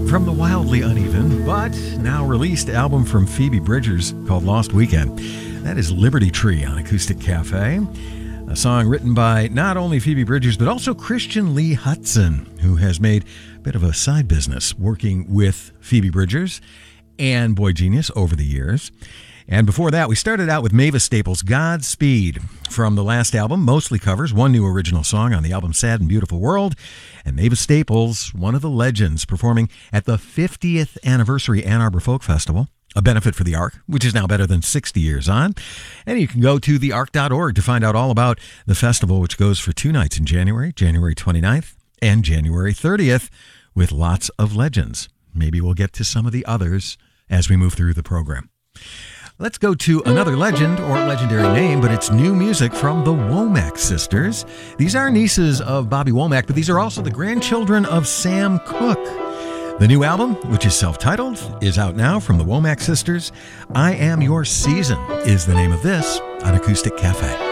from the wildly uneven, but now released album from Phoebe Bridgers called Lost Weekend. That is Liberty Tree on Acoustic Cafe. A song written by not only Phoebe Bridgers, but also Christian Lee Hutson, who has made a bit of a side business working with Phoebe Bridgers and Boy Genius over the years. And before that, we started out with Mavis Staples' Godspeed from the last album, mostly covers, one new original song on the album Sad and Beautiful World. And Mavis Staples, one of the legends, performing at the 50th anniversary Ann Arbor Folk Festival, a benefit for the Ark, which is now better than 60 years on. And you can go to theark.org to find out all about the festival, which goes for 2 nights in January 29th and January 30th, with lots of legends. Maybe we'll get to some of the others as we move through the program. Let's go to another legend or legendary name, but it's new music from the Womack sisters. These are nieces of Bobby Womack, but these are also the grandchildren of Sam Cooke. The new album, which is self-titled, is out now from the Womack sisters. I Am Your Season is the name of this on Acoustic Cafe.